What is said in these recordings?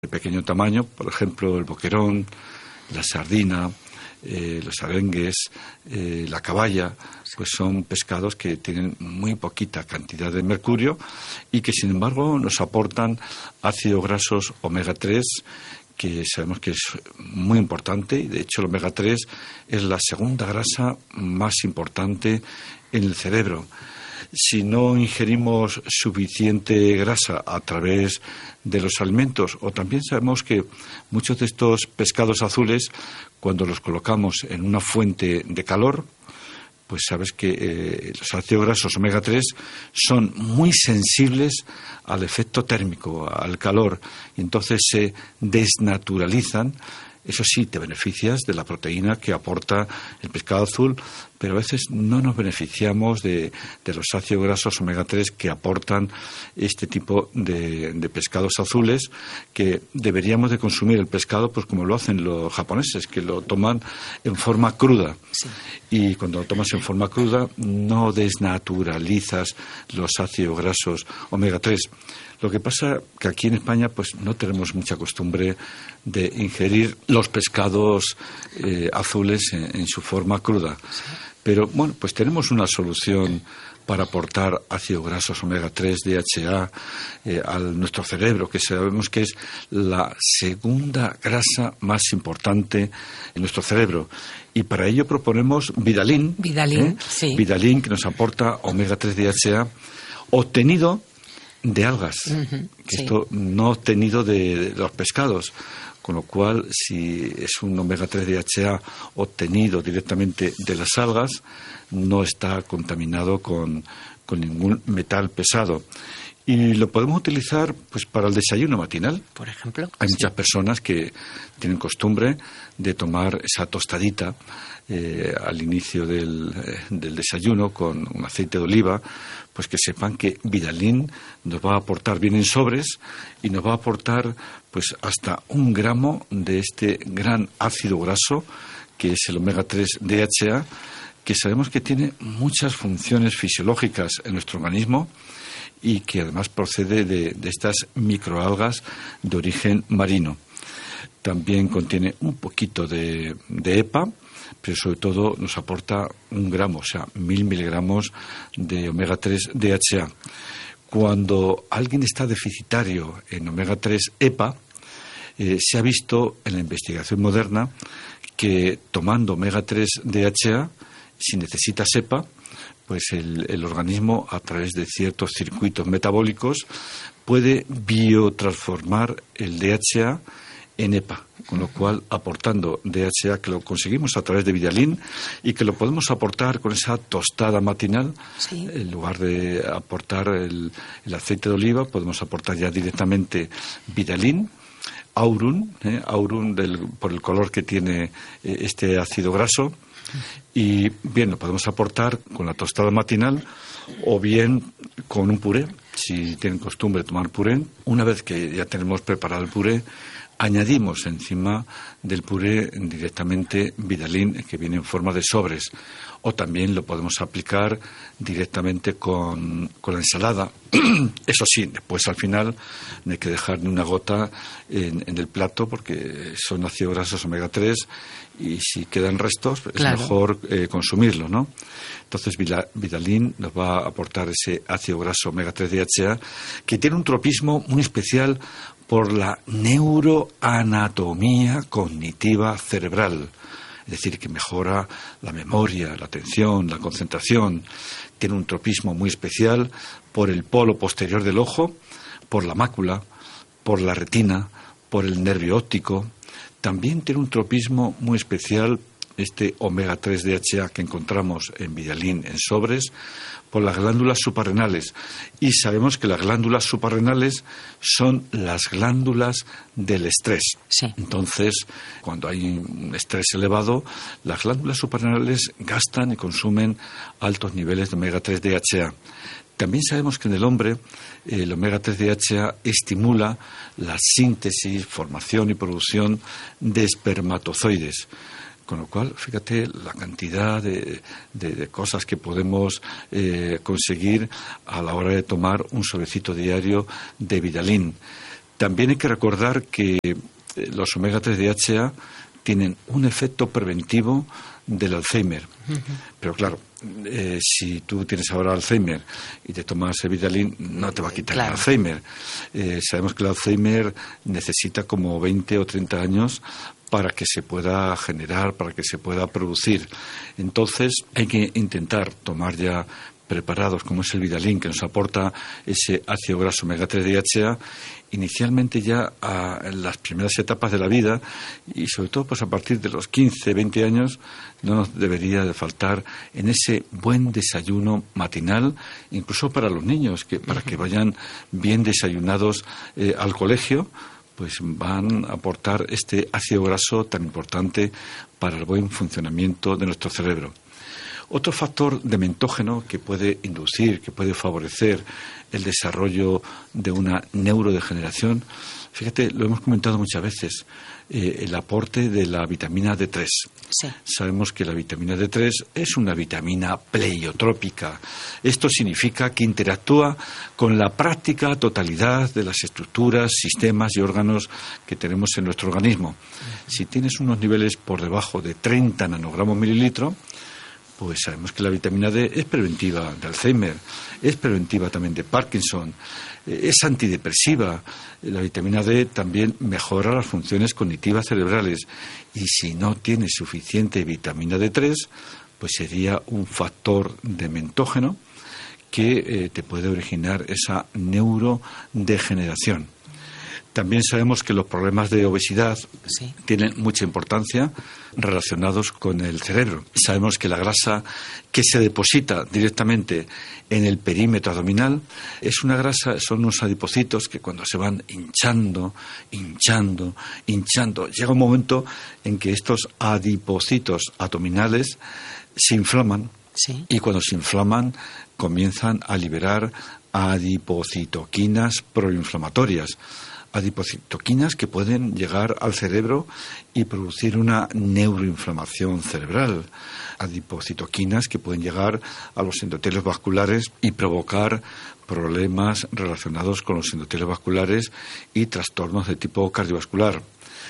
de pequeño tamaño, por ejemplo, el boquerón, la sardina, los arengues, la caballa, pues son pescados que tienen muy poquita cantidad de mercurio y que, sin embargo, nos aportan ácidos grasos omega 3, que sabemos que es muy importante, y de hecho el omega 3 es la segunda grasa más importante en el cerebro. Si no ingerimos suficiente grasa a través de los alimentos, o también sabemos que muchos de estos pescados azules, cuando los colocamos en una fuente de calor, pues sabes que los ácidos grasos omega 3 son muy sensibles al efecto térmico, al calor, y entonces se desnaturalizan. Eso sí, te beneficias de la proteína que aporta el pescado azul, pero a veces no nos beneficiamos de los ácidos grasos omega 3 que aportan este tipo de pescados azules, que deberíamos de consumir el pescado pues como lo hacen los japoneses, que lo toman en forma cruda. Sí. Y cuando lo tomas en forma cruda no desnaturalizas los ácidos grasos omega 3. Lo que pasa que aquí en España pues no tenemos mucha costumbre de ingerir los pescados azules en su forma cruda. Sí. Pero bueno, pues tenemos una solución para aportar ácidos grasos omega 3, DHA a nuestro cerebro, que sabemos que es la segunda grasa más importante en nuestro cerebro. Y para ello proponemos Vidalin. Vidalin, sí. Vidalin, que nos aporta omega 3 DHA, obtenido de algas, que sí. Esto no obtenido de los pescados, con lo cual si es un omega 3 DHA obtenido directamente de las algas, no está contaminado con ningún metal pesado. Y lo podemos utilizar pues para el desayuno matinal. Por ejemplo. Hay muchas personas que tienen costumbre de tomar esa tostadita al inicio del desayuno con un aceite de oliva, pues que sepan que Vidalin nos va a aportar, viene en sobres, y nos va a aportar pues hasta 1 gramo de este gran ácido graso que es el omega 3 DHA, que sabemos que tiene muchas funciones fisiológicas en nuestro organismo y que además procede de estas microalgas de origen marino. También contiene un poquito de EPA, pero sobre todo nos aporta 1 gramo, o sea, 1000 miligramos de omega 3 DHA. Cuando alguien está deficitario en omega 3 EPA, se ha visto en la investigación moderna que tomando omega 3 DHA, si necesitas EPA, pues el organismo, a través de ciertos circuitos metabólicos, puede biotransformar el DHA en EPA, con lo cual aportando DHA, que lo conseguimos a través de Vidalin y que lo podemos aportar con esa tostada matinal, sí. En lugar de aportar el aceite de oliva, podemos aportar ya directamente Vidalin, Aurun, por el color que tiene este ácido graso. Y bien, lo podemos aportar con la tostada matinal o bien con un puré, si tienen costumbre de tomar puré. Una vez que ya tenemos preparado el puré, añadimos encima del puré directamente Vidalin, que viene en forma de sobres, o también lo podemos aplicar directamente con la ensalada. Eso sí, después al final no hay que dejar ni una gota en el plato, porque son ácidos grasos omega 3 y si quedan restos claro. Es mejor consumirlo, ¿no? Entonces Vidalin nos va a aportar ese ácido graso omega 3 DHA, que tiene un tropismo muy especial por la neuroanatomía cognitiva cerebral. Es decir, que mejora la memoria, la atención, la concentración. Tiene un tropismo muy especial por el polo posterior del ojo, por la mácula, por la retina, por el nervio óptico. También tiene un tropismo muy especial este omega 3 DHA que encontramos en Vidalin en sobres, por las glándulas suprarrenales. Y sabemos que las glándulas suprarrenales son las glándulas del estrés. Sí. Entonces, cuando hay un estrés elevado, las glándulas suprarrenales gastan y consumen altos niveles de omega 3 DHA. También sabemos que en el hombre el omega 3 DHA estimula la síntesis, formación y producción de espermatozoides. Con lo cual, fíjate la cantidad de cosas que podemos conseguir a la hora de tomar un sobrecito diario de Vidalin. También hay que recordar que los omega 3 DHA tienen un efecto preventivo del Alzheimer. Pero claro, si tú tienes ahora Alzheimer y te tomas el Vidalin, no te va a quitar el Alzheimer. Sabemos que el Alzheimer necesita como 20 o 30 años para que se pueda generar, para que se pueda producir. Entonces hay que intentar tomar ya preparados, como es el Vidalin, que nos aporta ese ácido graso omega 3 DHA, inicialmente ya en las primeras etapas de la vida, y sobre todo pues a partir de los 15, 20 años, no nos debería de faltar en ese buen desayuno matinal, incluso para los niños, para que vayan bien desayunados al colegio, pues van a aportar este ácido graso tan importante para el buen funcionamiento de nuestro cerebro. Otro factor dementógeno que puede inducir, que puede favorecer el desarrollo de una neurodegeneración, fíjate, lo hemos comentado muchas veces, el aporte de la vitamina D3. Sí. Sabemos que la vitamina D3 es una vitamina pleiotrópica. Esto significa que interactúa con la práctica totalidad de las estructuras, sistemas y órganos que tenemos en nuestro organismo. Si tienes unos niveles por debajo de 30 nanogramos mililitro, pues sabemos que la vitamina D es preventiva de Alzheimer, es preventiva también de Parkinson, es antidepresiva. La vitamina D también mejora las funciones cognitivas cerebrales. Y si no tienes suficiente vitamina D3, pues sería un factor dementógeno que te puede originar esa neurodegeneración. También sabemos que los problemas de obesidad tienen mucha importancia relacionados con el cerebro. Sabemos que la grasa que se deposita directamente en el perímetro abdominal es una grasa, son unos adipocitos que cuando se van hinchando, llega un momento en que estos adipocitos abdominales se inflaman. Sí. Y cuando se inflaman comienzan a liberar adipocitoquinas proinflamatorias. Adipocitoquinas que pueden llegar al cerebro y producir una neuroinflamación cerebral. Adipocitoquinas que pueden llegar a los endotelios vasculares y provocar problemas relacionados con los endotelios vasculares y trastornos de tipo cardiovascular.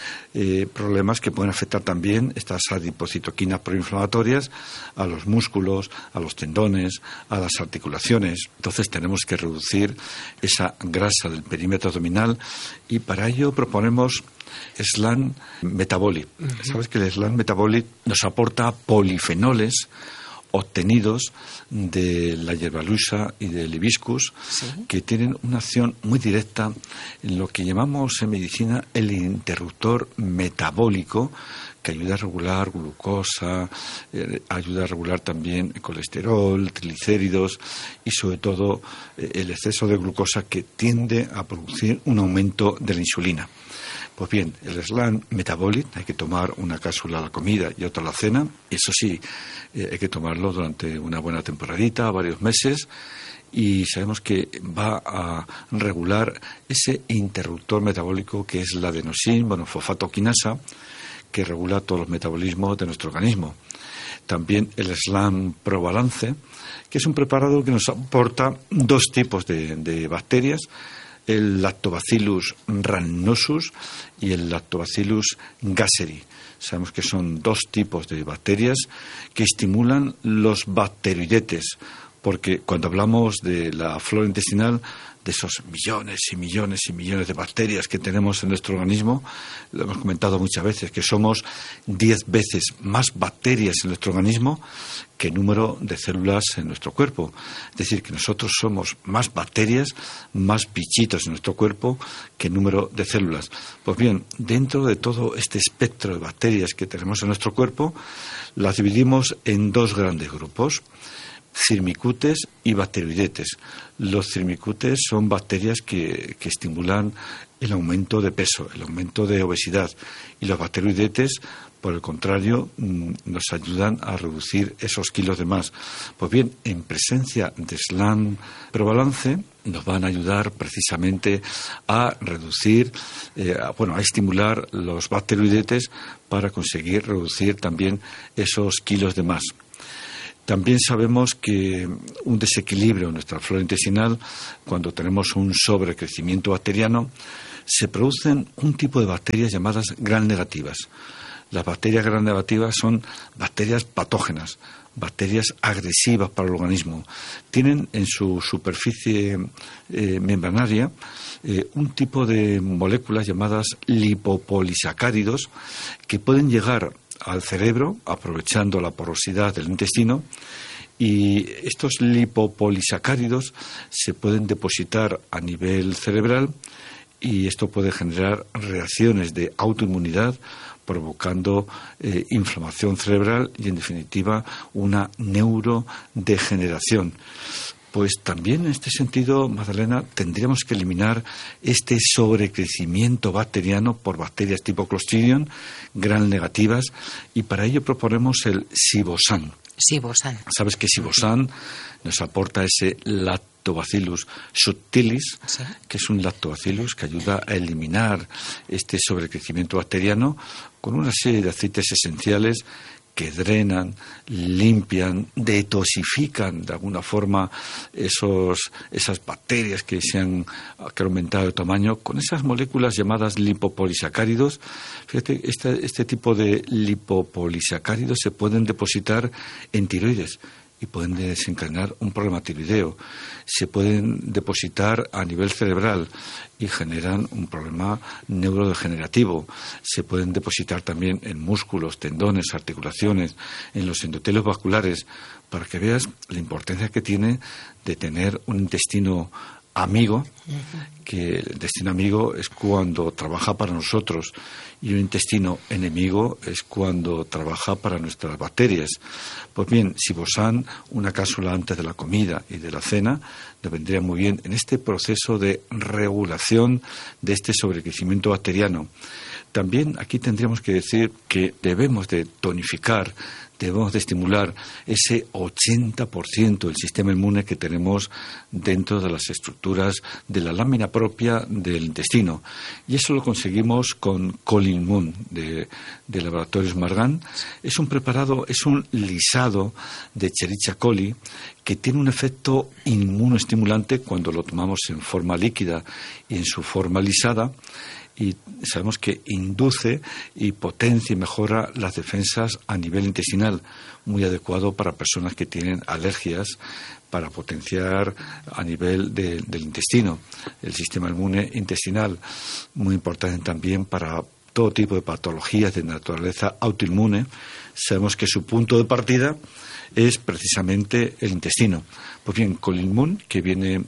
Problemas que pueden afectar también estas adipocitoquinas proinflamatorias a los músculos, a los tendones, a las articulaciones. Entonces tenemos que reducir esa grasa del perímetro abdominal y para ello proponemos Slan Metabolic. Sabes que el Slan Metabolic nos aporta polifenoles obtenidos de la hierbalusa y del hibiscus, que tienen una acción muy directa en lo que llamamos en medicina el interruptor metabólico, que ayuda a regular glucosa, ayuda a regular también colesterol, triglicéridos y sobre todo el exceso de glucosa que tiende a producir un aumento de la insulina. Pues bien, el Slan Metabolic hay que tomar una cápsula a la comida y otra a la cena. Eso sí, hay que tomarlo durante una buena temporadita, varios meses, y sabemos que va a regular ese interruptor metabólico que es la adenosin, fosfatoquinasa, que regula todos los metabolismos de nuestro organismo. También el Slan Probalance, que es un preparado que nos aporta dos tipos de bacterias, el Lactobacillus rhamnosus y el Lactobacillus gasseri. Sabemos que son dos tipos de bacterias que estimulan los bacteroidetes, porque cuando hablamos de la flora intestinal, de esos millones y millones y millones de bacterias que tenemos en nuestro organismo, lo hemos comentado muchas veces, que somos 10 veces más bacterias en nuestro organismo que número de células en nuestro cuerpo. Es decir, que nosotros somos más bacterias, más bichitos en nuestro cuerpo que número de células. Pues bien, dentro de todo este espectro de bacterias que tenemos en nuestro cuerpo, las dividimos en dos grandes grupos: Firmicutes y bacteroidetes. Los firmicutes son bacterias que estimulan el aumento de peso, el aumento de obesidad, y los bacteroidetes, por el contrario, nos ayudan a reducir esos kilos de más. Pues bien, en presencia de Slan Probalance nos van a ayudar precisamente a reducir, a estimular los bacteroidetes para conseguir reducir también esos kilos de más. También sabemos que un desequilibrio en nuestra flora intestinal, cuando tenemos un sobrecrecimiento bacteriano, se producen un tipo de bacterias llamadas gram negativas. Las bacterias gram negativas son bacterias patógenas, bacterias agresivas para el organismo. Tienen en su superficie membranaria un tipo de moléculas llamadas lipopolisacáridos que pueden llegar al cerebro aprovechando la porosidad del intestino, y estos lipopolisacáridos se pueden depositar a nivel cerebral y esto puede generar reacciones de autoinmunidad provocando inflamación cerebral y, en definitiva, una neurodegeneración. Pues también en este sentido, Magdalena, tendríamos que eliminar este sobrecrecimiento bacteriano por bacterias tipo Clostridium, gram negativas, y para ello proponemos el Sibosán. Sibosán. Sabes que Sibosán nos aporta ese Lactobacillus subtilis, ¿sí?, que es un lactobacillus que ayuda a eliminar este sobrecrecimiento bacteriano con una serie de aceites esenciales que drenan, limpian, detoxifican de alguna forma esas bacterias que han aumentado de tamaño con esas moléculas llamadas lipopolisacáridos. Fíjate, este tipo de lipopolisacáridos se pueden depositar en tiroides y pueden desencadenar un problema tiroideo. Se pueden depositar a nivel cerebral y generan un problema neurodegenerativo. Se pueden depositar también en músculos, tendones, articulaciones, en los endotelios vasculares, para que veas la importancia que tiene de tener un intestino amigo, que el intestino amigo es cuando trabaja para nosotros, y un intestino enemigo es cuando trabaja para nuestras bacterias. Pues bien, Sibosán, una cápsula antes de la comida y de la cena, nos vendría muy bien en este proceso de regulación de este sobrecrecimiento bacteriano. También aquí tendríamos que decir que debemos de tonificar, debemos de estimular ese 80% del sistema inmune que tenemos dentro de las estructuras de la lámina propia del intestino. Y eso lo conseguimos con Colinmun de Laboratorios Margan. Es un preparado, es un lisado de Escherichia coli que tiene un efecto inmunoestimulante cuando lo tomamos en forma líquida y en su forma lisada. Y sabemos que induce y potencia y mejora las defensas a nivel intestinal, muy adecuado para personas que tienen alergias, para potenciar a nivel del intestino el sistema inmune intestinal, muy importante también para todo tipo de patologías de naturaleza autoinmune. Sabemos que su punto de partida es precisamente el intestino. Pues bien, Colinmun, que viene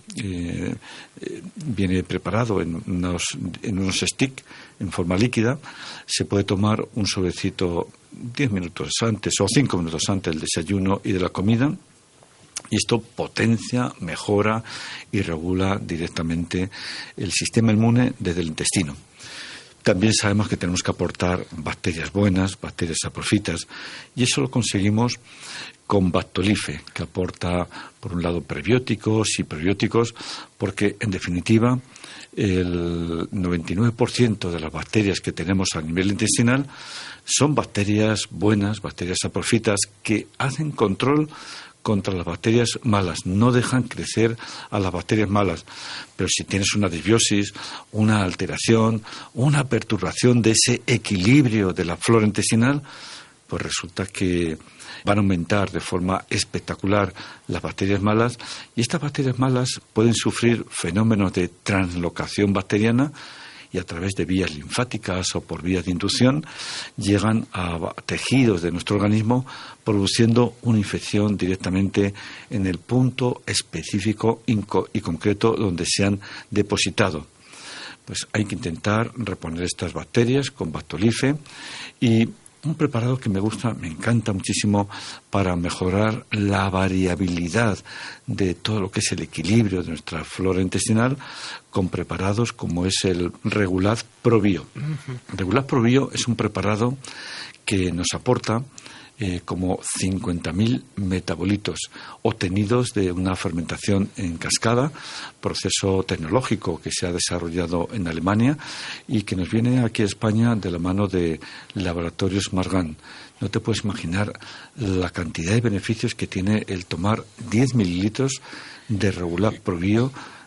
preparado en unos sticks en forma líquida, se puede tomar un sobrecito 10 minutos antes o 5 minutos antes del desayuno y de la comida, y esto potencia, mejora y regula directamente el sistema inmune desde el intestino. También sabemos que tenemos que aportar bacterias buenas, bacterias saprofitas, y eso lo conseguimos con Bactolife, que aporta, por un lado, prebióticos y probióticos, porque, en definitiva, el 99% de las bacterias que tenemos a nivel intestinal son bacterias buenas, bacterias saprofitas, que hacen control contra las bacterias malas, no dejan crecer a las bacterias malas. Pero si tienes una disbiosis, una alteración, una perturbación de ese equilibrio de la flora intestinal, pues resulta que van a aumentar de forma espectacular las bacterias malas, y estas bacterias malas pueden sufrir fenómenos de translocación bacteriana, y a través de vías linfáticas o por vías de inducción llegan a tejidos de nuestro organismo, produciendo una infección directamente en el punto específico y concreto donde se han depositado. Pues hay que intentar reponer estas bacterias con Bactolife, y un preparado que me gusta, me encanta muchísimo para mejorar la variabilidad de todo lo que es el equilibrio de nuestra flora intestinal, con preparados como es el Regulaz ProBio. Regulaz ProBio es un preparado que nos aporta como 50.000 metabolitos obtenidos de una fermentación en cascada, proceso tecnológico que se ha desarrollado en Alemania y que nos viene aquí a España de la mano de Laboratorios Margan. No te puedes imaginar la cantidad de beneficios que tiene el tomar 10 mililitros de Regulaz ProBio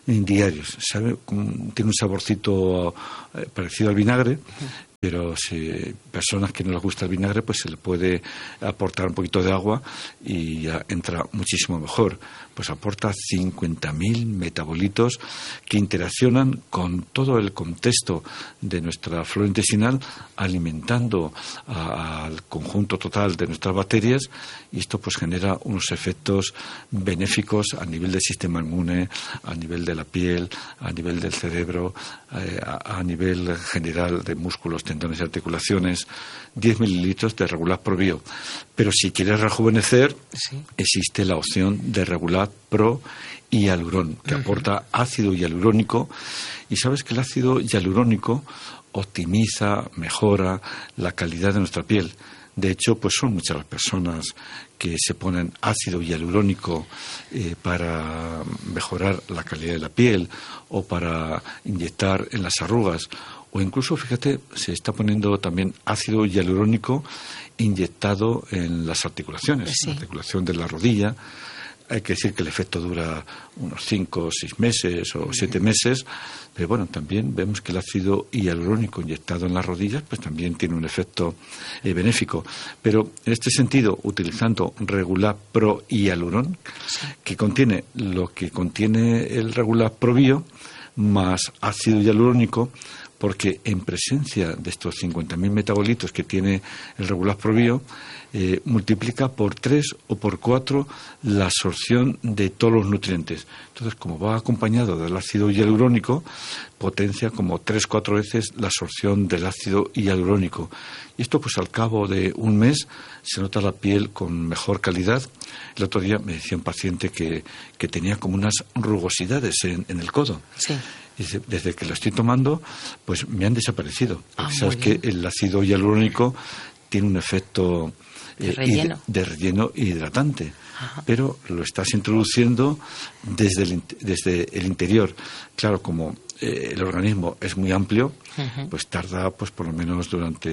diarios. Tiene un saborcito parecido al vinagre, pero si personas que no les gusta el vinagre, pues se le puede aportar un poquito de agua y ya entra muchísimo mejor. Pues aporta 50.000 metabolitos que interaccionan con todo el contexto de nuestra flora intestinal, alimentando al conjunto total de nuestras bacterias, y esto pues genera unos efectos benéficos a nivel del sistema inmune, a nivel de la piel, a nivel del cerebro, a nivel general de músculos, tendones y articulaciones. 10 mililitros de Regular Pro Bio. Pero si quieres rejuvenecer, sí, existe la opción de Regular Pro Hialuron, que aporta ácido hialurónico. Y sabes que el ácido hialurónico optimiza, mejora la calidad de nuestra piel. De hecho, pues son muchas las personas que se ponen ácido hialurónico para mejorar la calidad de la piel o para inyectar en las arrugas. O incluso, fíjate, se está poniendo también ácido hialurónico inyectado en las articulaciones, sí, la articulación de la rodilla. Hay que decir que el efecto dura unos 5 o 6 meses o 7 meses, pero bueno, también vemos que el ácido hialurónico inyectado en las rodillas pues también tiene un efecto benéfico. Pero en este sentido, utilizando Regular Pro Hialuron, que contiene lo que contiene el Regular Pro Bio más ácido hialurónico, porque en presencia de estos 50.000 metabolitos que tiene el Regular Pro Bio, multiplica por 3 o por 4 la absorción de todos los nutrientes. Entonces, como va acompañado del ácido hialurónico, potencia como 3-4 veces la absorción del ácido hialurónico. Y esto, pues al cabo de un mes, se nota la piel con mejor calidad. El otro día me decía un paciente que tenía como unas rugosidades en el codo. Sí. Y desde que lo estoy tomando, pues me han desaparecido. Sabes que el ácido hialurónico tiene un efecto de relleno hidratante. Ajá. Pero lo estás introduciendo desde el interior. Claro, como el organismo es muy amplio, pues tarda pues por lo menos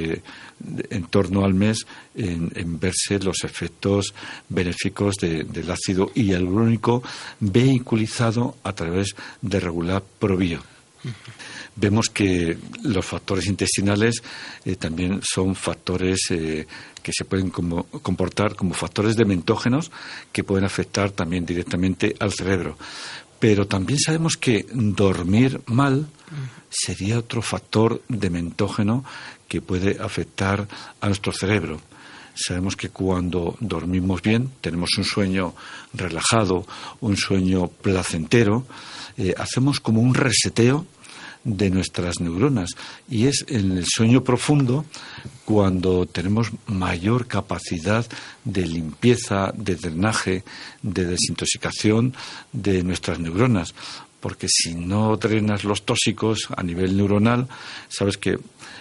en torno al mes en verse los efectos benéficos del ácido hialurónico vehiculizado a través de Regular Pro Bio. Vemos que los factores intestinales también son factores que se pueden comportar como factores dementógenos que pueden afectar también directamente al cerebro. Pero también sabemos que dormir mal sería otro factor dementógeno que puede afectar a nuestro cerebro. Sabemos que cuando dormimos bien, tenemos un sueño relajado, un sueño placentero, hacemos como un reseteo de nuestras neuronas, y es en el sueño profundo cuando tenemos mayor capacidad de limpieza, de drenaje, de desintoxicación de nuestras neuronas, porque si no drenas los tóxicos a nivel neuronal, sabes que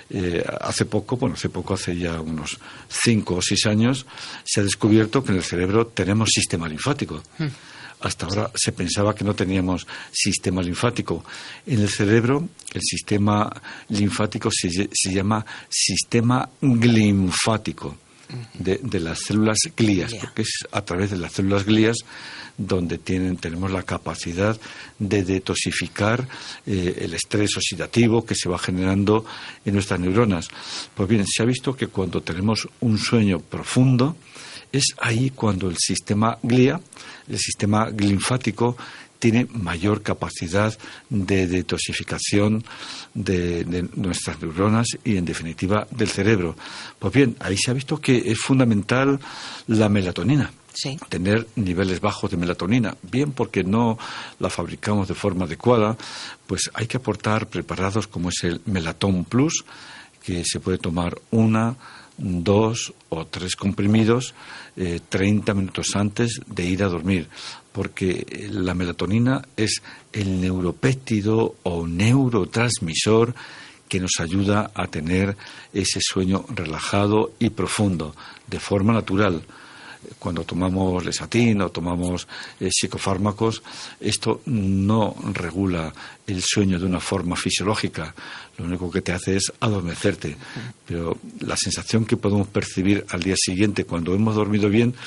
hace ya unos 5 o 6 años, se ha descubierto que en el cerebro tenemos sistema linfático. Hasta ahora se pensaba que no teníamos sistema linfático. En el cerebro, el sistema linfático se llama sistema glinfático de las células glías, porque es a través de las células glías donde tenemos la capacidad de detoxificar el estrés oxidativo que se va generando en nuestras neuronas. Pues bien, se ha visto que cuando tenemos un sueño profundo, es ahí cuando el sistema glía, el sistema linfático, tiene mayor capacidad de detoxificación de nuestras neuronas y, en definitiva, del cerebro. Pues bien, ahí se ha visto que es fundamental la melatonina. Sí. Tener niveles bajos de melatonina, bien porque no la fabricamos de forma adecuada, pues hay que aportar preparados como es el Melatón Plus, que se puede tomar 1, 2 o 3 comprimidos 30 minutos antes de ir a dormir, porque la melatonina es el neuropéptido o neurotransmisor que nos ayuda a tener ese sueño relajado y profundo de forma natural. Cuando tomamos Lesatin o tomamos psicofármacos, esto no regula el sueño de una forma fisiológica. Lo único que te hace es adormecerte. Pero la sensación que podemos percibir al día siguiente cuando hemos dormido bien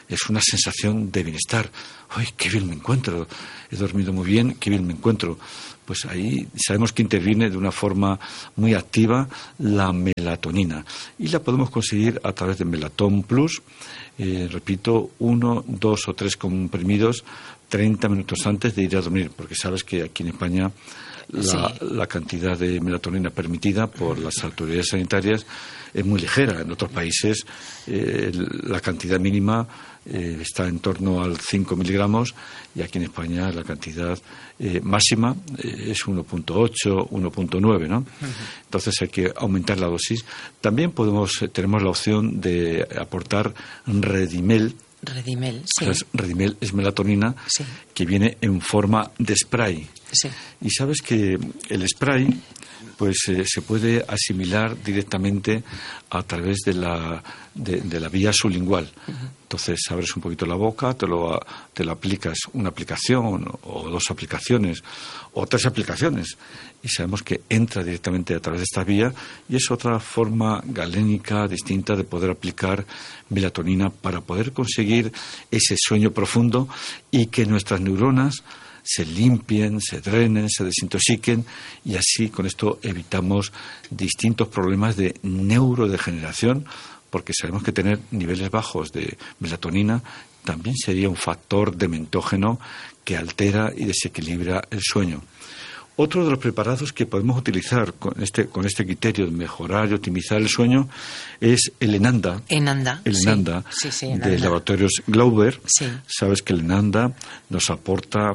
es una sensación de bienestar. ¡Ay, qué bien me encuentro! He dormido muy bien, qué bien me encuentro. Pues ahí sabemos que interviene de una forma muy activa la melatonina y la podemos conseguir a través de Melatón Plus. Repito, 1, 2 o 3 comprimidos 30 minutos antes de ir a dormir, porque sabes que aquí en España la cantidad de melatonina permitida por las autoridades sanitarias es muy ligera. En otros países la cantidad mínima está en torno al 5 miligramos y aquí en España la cantidad máxima es 1.8, 1.9, ¿no? Entonces hay que aumentar la dosis. También tenemos la opción de aportar Redimel. Redimel, sí. Redimel es melatonina que viene en forma de spray. Sí. Y sabes que el spray pues se puede asimilar directamente a través de la vía sublingual. Entonces abres un poquito la boca, te lo aplicas una aplicación o 2 aplicaciones o 3 aplicaciones y sabemos que entra directamente a través de esta vía y es otra forma galénica distinta de poder aplicar melatonina para poder conseguir ese sueño profundo y que nuestras neuronas se limpien, se drenen, se desintoxiquen y así con esto evitamos distintos problemas de neurodegeneración, porque sabemos que tener niveles bajos de melatonina también sería un factor dementógeno que altera y desequilibra el sueño. Otro de los preparados que podemos utilizar con este criterio de mejorar y optimizar el sueño es el Enanda. Enanda de Laboratorios Glauber. Sí. Sabes que el Enanda nos aporta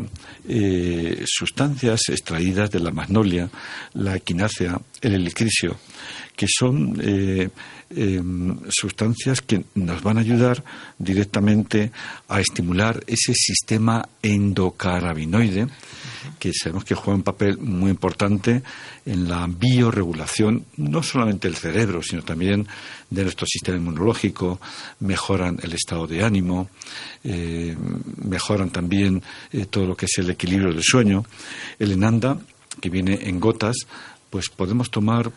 sustancias extraídas de la magnolia, la equinácea, el helicrisio, que son sustancias que nos van a ayudar directamente a estimular ese sistema endocannabinoide, que sabemos que juega un papel muy importante en la bioregulación, no solamente del cerebro, sino también de nuestro sistema inmunológico, mejoran el estado de ánimo, mejoran también todo lo que es el equilibrio del sueño. El Enanda, que viene en gotas, pues podemos tomar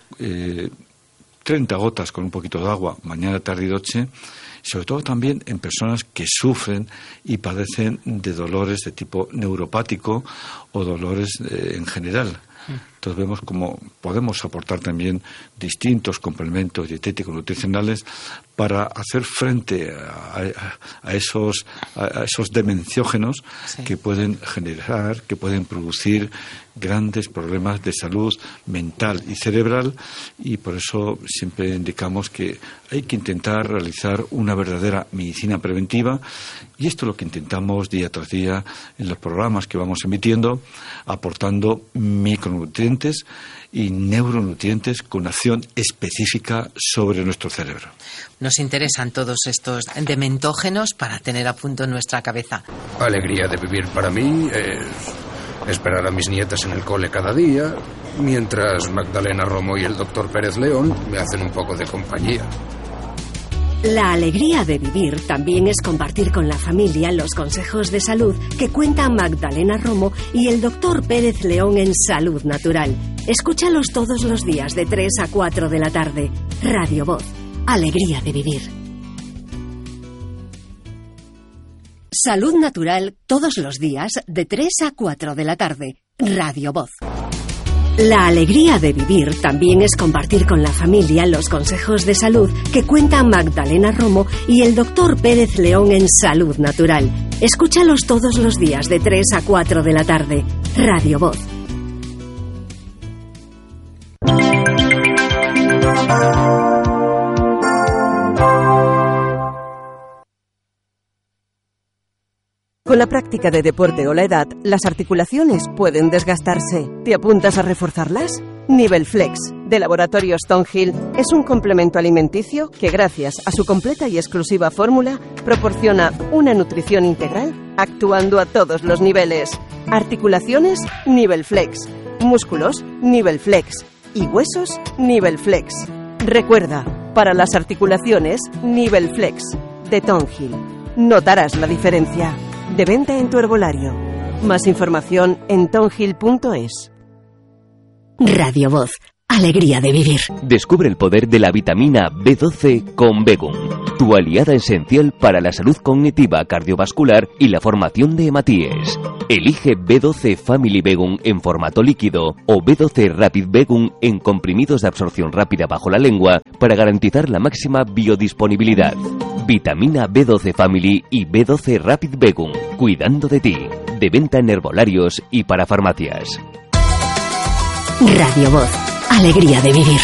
30 gotas con un poquito de agua, mañana, tarde y noche, sobre todo también en personas que sufren y padecen de dolores de tipo neuropático o dolores en general. Entonces vemos cómo podemos aportar también distintos complementos dietéticos nutricionales para hacer frente a esos demenciógenos que pueden generar, que pueden producir grandes problemas de salud mental y cerebral, y por eso siempre indicamos que hay que intentar realizar una verdadera medicina preventiva, y esto es lo que intentamos día tras día en los programas que vamos emitiendo, aportando micronutrientes y neuronutrientes con acción específica sobre nuestro cerebro. Nos interesan todos estos dementógenos para tener a punto en nuestra cabeza. Alegría de vivir para mí es esperar a mis nietas en el cole cada día, mientras Magdalena Romo y el doctor Pérez León me hacen un poco de compañía. La alegría de vivir también es compartir con la familia los consejos de salud que cuentan Magdalena Romo y el doctor Pérez León en Salud Natural. Escúchalos todos los días de 3 a 4 de la tarde. Radio Voz. Alegría de vivir. Salud Natural todos los días de 3 a 4 de la tarde. Radio Voz. La alegría de vivir también es compartir con la familia los consejos de salud que cuentan Magdalena Romo y el doctor Pérez León en Salud Natural. Escúchalos todos los días de 3 a 4 de la tarde. Radio Voz. Con la práctica de deporte o la edad, las articulaciones pueden desgastarse. ¿Te apuntas a reforzarlas? Nivel Flex, de Laboratorios Tonhill, es un complemento alimenticio que, gracias a su completa y exclusiva fórmula, proporciona una nutrición integral actuando a todos los niveles. Articulaciones, Nivel Flex. Músculos, Nivel Flex. Y huesos, Nivel Flex. Recuerda, para las articulaciones, Nivel Flex, de Tonhill. Notarás la diferencia. De venta en tu herbolario. Más información en tonhill.es. Radio Voz. Alegría de vivir. Descubre el poder de la vitamina B12 con Begum. tu aliada esencial para la salud cognitiva, cardiovascular y la formación de hematíes. Elige B12 Family Begum en formato líquido o B12 Rapid Begum en comprimidos de absorción rápida bajo la lengua para garantizar la máxima biodisponibilidad. Vitamina B12 Family y B12 Rapid Begum, cuidando de ti. De venta en herbolarios y para farmacias. Radio Voz, alegría de vivir.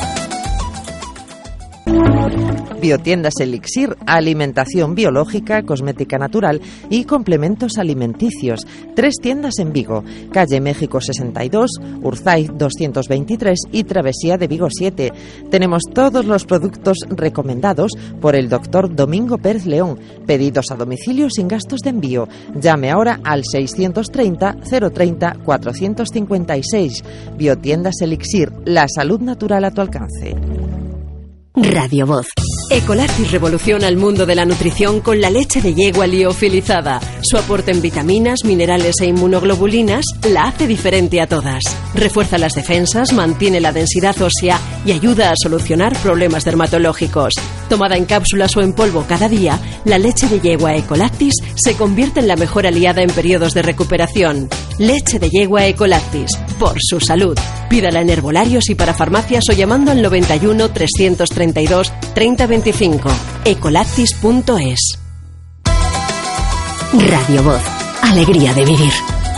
Biotiendas Elixir, alimentación biológica, cosmética natural y complementos alimenticios. 3 tiendas en Vigo, calle México 62, Urzaiz 223 y Travesía de Vigo 7. Tenemos todos los productos recomendados por el doctor Domingo Pérez León. Pedidos a domicilio sin gastos de envío. Llame ahora al 630 030 456. Biotiendas Elixir, la salud natural a tu alcance. Radio Voz. Ecolactis revoluciona el mundo de la nutrición con la leche de yegua liofilizada. Su aporte en vitaminas, minerales e inmunoglobulinas la hace diferente a todas. Refuerza las defensas, mantiene la densidad ósea y ayuda a solucionar problemas dermatológicos. Tomada en cápsulas o en polvo cada día, la leche de yegua Ecolactis se convierte en la mejor aliada en periodos de recuperación. Leche de yegua Ecolactis, por su salud. Pídala en herbolarios y para farmacias o llamando al 91 332 3025. Ecolactis.es. Radio Voz, alegría de vivir.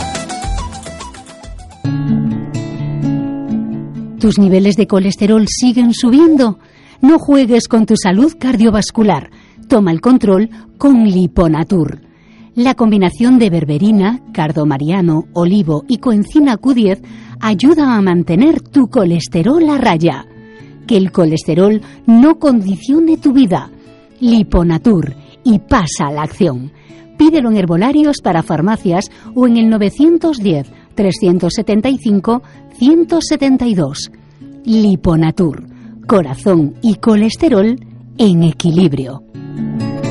¿Tus niveles de colesterol siguen subiendo? No juegues con tu salud cardiovascular. Toma el control con Liponatur. La combinación de berberina, cardomariano, olivo y coenzima Q10 ayuda a mantener tu colesterol a raya. Que el colesterol no condicione tu vida. Liponatur, y pasa a la acción. Pídelo en herbolarios para farmacias o en el 910 375 172. Liponatur, corazón y colesterol en equilibrio.